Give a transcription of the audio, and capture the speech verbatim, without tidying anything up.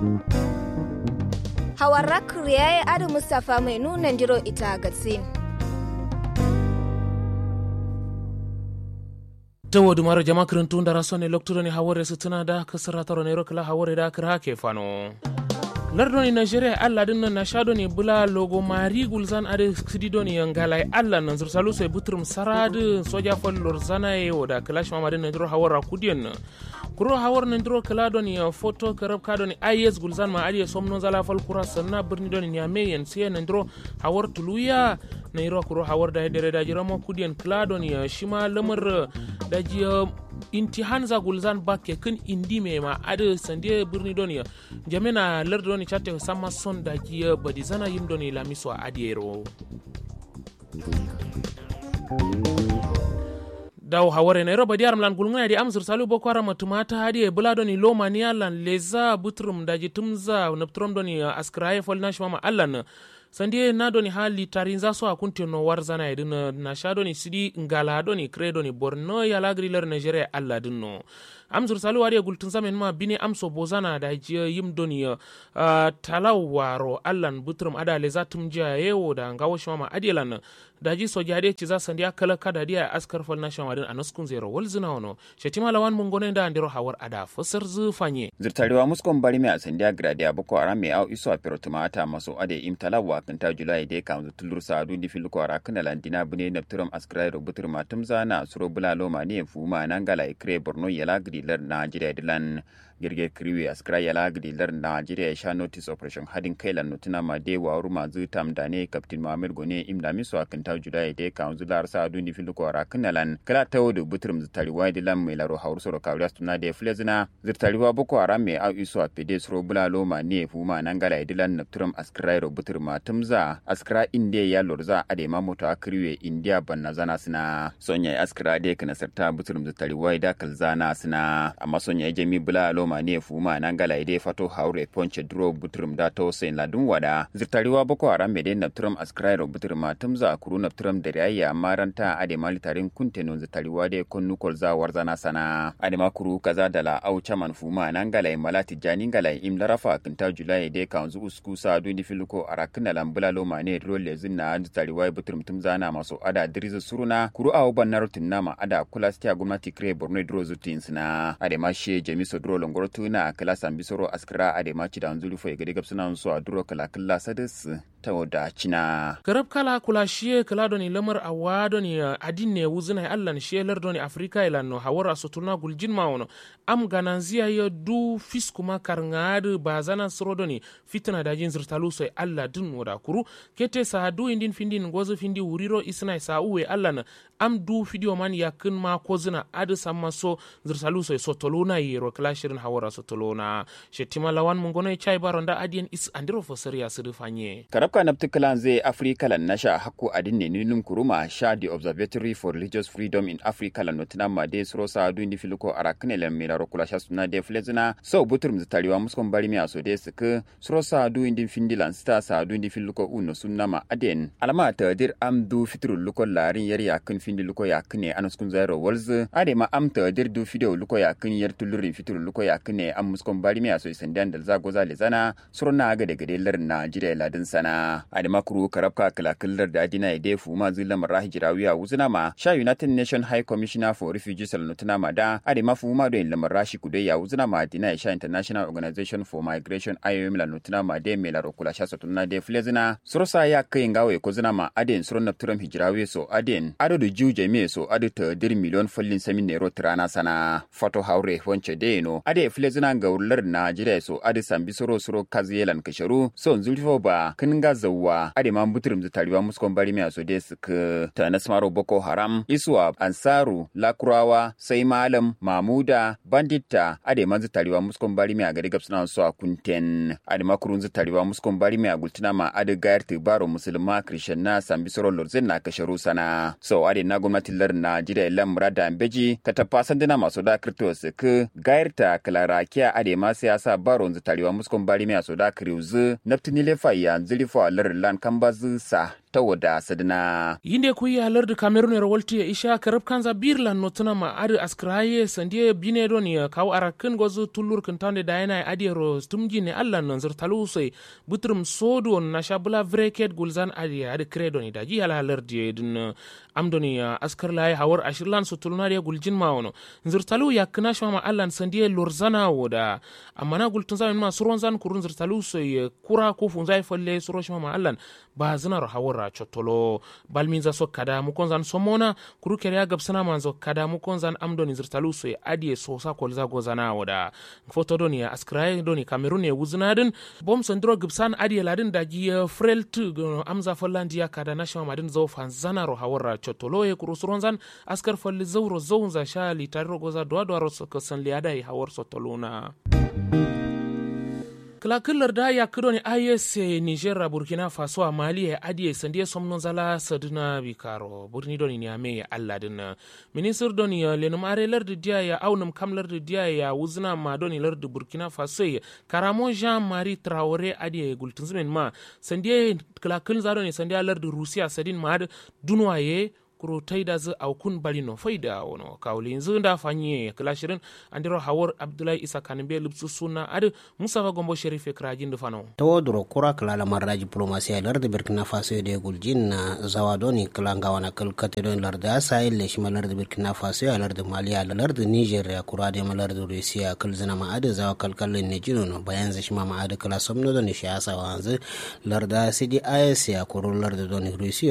Hawarra Kriyaye Adu Mustafa mai nunan jiro ita gatsin. Tawo dumaro jama kirintun da rasone loktudo ni hawore sutuna da kasara taro ne rokla hawore da kira ke fano. Lardoni Nigeria alla dinna na shado ni bula logo mari gulzan ade sidido ni yangala alla nan zursalu sai butrum sarad soja fol lorzana e oda clash mamade ne dro hawara kudien. Kuro hawar ne dro kala doni photo karab ka doni I S gulzan ma ade somno zala fol kura sanna birni doni nyame yen sai ne dro hawar tuluya ne ro kuro hawar da dere da jiramo kudien kala doni shima lamar da ji inti hanza gulzan bakke kun indi me ma ade sande birni doni jamena lardoni chatte sama son da ji badi zana yim doni la miso adiero daw haware ne roba diaram lan gulngana di amsur salu boko haram tumata hadi e bula doni lomania lan leza butrum daji tumza naptrom doni askraye fol nashma allan sandie na doni hali tarinza so akunte no warzana edina na shadoni sidi ngala doni credo ni borno ya lagri ler nigeria alla dinno amzur salu wari gultun zamen ma bini amso bozana da jiya yim doni uh, talawaro allan butrum ada lezatum jiya yewo da ngawo shama adilan daji sojade ci za sandiya kala kada dia askar fol nation wadin anoskun zero wal zina wono shetima lawan mungone da ndiro hawar ada fasar zu fanye zirtarewa muskon bari me a sandiya gradia boko haram me au iso apirotuma ata maso ade imtalawa kanta julai de kam tulur sa du di fil ko ara kana landina bune napturam askrai robutur matum zana suro bulalo mane fuma nangala ikre borno yala griler na jire dilan girge kriwe askrai yala griler na jire sha notice operation hadin kailan notuna ma de wa ruma zutam dane captain Muhammad Gone imda miso akanta julai de kam zular sa du di fil ko ara kana lan kala tawdu butrum zitari wa dilan me laro hawr soro kawras tuna de flezina zirtariwa boko haram me au iso apede suro bulalo mane fuma nangala dilan napturam askrai robutur matum za askra india ya lorza ade mamoto akriwe india banna zana sina sonya askra de kana sarta butulum da tariwai da kalzana sina amma sonya jami bula loma ne fuma nan gala ide fato haure ponche dro butulum da to sen ladun wada zirtariwa boko haram mede naptrum askra ro butulma tumza kuru naptrum da rayya maranta ade malitarin kuntenon zirtariwa de konnu kolza warzana sana ade makuru kaza dala au chaman fuma nan gala malati jani gala imlarafa kinta julai de kanzu usku sa dundi filuko arakna lambula loma ne role zinna an tariwai butum tum zana maso ada dirizu suruna kuru awu bannar tunama ada kulastia gwamnati kre borno drozu tinsna ade mashe jamiso dro longoro tuna kala sambisoro askra ade machi da anzulu fo gade gapsuna so aduro kala kala sadis tawoda china karab kala kula shiye kala doni lamar awado ni adinne wuzina allan shiye lardoni afrika ilanno hawara sotuna guljin mawono am gananzia yo du fiskuma karngad bazana srodoni fitna da jin zirtalu so alla dun wada kuru kete sa du indin findin gozo findi wuriro isna sa uwe allan am du video man yakun ma kozina adu samma so zirtalu so sotolona yero kala shirin hawara sotolona shetima lawan mungone chai baronda adien is andiro fo seriya sidu fanye karabka naptikalan zai afrika lan nasha hakku adinne ninum kuruma sha the observatory for religious freedom in africa lan notina made srosa du indi filuko arakne lan milaro kula shasuna de flezina so buturum zitariwa muskon bari mi aso de sike srosa du indi findilan sta sa du indi filuko uno sunama aden alama tadir am du fitru luko larin yar yakun findi luko yakne anuskun zairo walz ade ma am tadir du fido luko yakun yar tulurin fitru luko yakne am muskon bari mi aso isandan dal zago za lezana surna ga de gade lar na jire ladin sana ade makuru karabka kalakillar da adina ide fuma zilam rahijirawiya wuzuna ma sha United Nation High Commissioner for Refugees alnutuna ma da ade mafuma do lamar rashi kudai wuzuna ma adina sha International Organization for Migration I O M lanutuna ma de melaro kula sha satuna de flezina sursa ya kai ngawe ko zuna ma aden surun napturam hijirawiya so aden ado do juje me so ado ta dir million fallin samin nero trana sana foto haure wonce de no ade flezina gaular Najeriya so ade sambi soro soro kaziyelan kasharu so zulfo ba kinga zawwa ade man buturum zitariwa muskon bari me aso des ke ta nasmaro boko haram iswa ansaru lakurawa sai malam mamuda bandita ade man zitariwa muskon bari me agade gapsuna so akunten ade makurun zitariwa muskon bari me agultina ma ade gairti baro musulma christian na sambisoro lorzen na kasharu sana so ade na gwamnati lar na jira lamra da beji ka tafasan dina maso da kriptos ke gairta klarakia ade ma siyasa baro zitariwa muskon bari me aso da kriuzu naptinile fa ya zilifo lar lan kambazu sa ta wada sadina yinde ku ya lardu Cameroon ro walti ya isha karab kanza birlan notuna ma adu askraye sandie bine don ya kaw arakin gozu tulur kintande da yana adiro tumji ne Allah nan zur talusai butrum sodu on na shabula vreket gulzan adi adi credo ni daji hala lardi din amdoni askar lay hawar ashirlan su tulunari guljin ma wono zur talu ya knash ma Allah sandie lorzana woda amana gultun zan ma suron zan kurun zur talu sai kura ko fun zai falle suro shma ma Allah ba zinar hawara chotolo balmin za so kada mu konzan somona kuru kere ya gabsana manzo kada mu konzan amdoni zur talu sai adie so sa ko za gozana woda foto doni askrai doni Cameroon e wuznadin bom sandro gibsan adie ladin daji frelt amza fallandia kada nashma madin zo fanzana ro hawara chotolo e kuru suron zan askar falli zawro zawza sha litaro goza do do ro ko san liada e hawar sotolona Klakilar da ya kido ni I S Niger Burkina Faso a Mali ya adiye sandiye somnon zala saduna bikaro burni doni ni ame ya Allah din minister doni lenum are lardi dia ya aunum kam lardi dia ya wuzna ma doni lardi Burkina Faso Karamo Jean Marie Traoré adiye gultunzmen ma sandiye klakil zaro ni sandiye lardi Russia sadin ma dunwaye kuro taida zu aukun balino faida wono kawlin zu nda fanye klashirin andiro hawar Abdullahi Isa Kanimbe lubsu suna adu Mustafa Gombo Sherife krajin dufano tawadro kura klala marra diplomasiya lar de Burkina Faso de guljin na zawadoni klanga wana kalkate don lar da sahel le shimalar de Burkina Faso ya lar de Mali ya lar de Niger ya kura de malar de Russia kalzana ma adu zawa kalkalin ne jino bayan za shima ma adu kala somno don shi asa wanzu lar da C D I S ya kuro lar de don Russia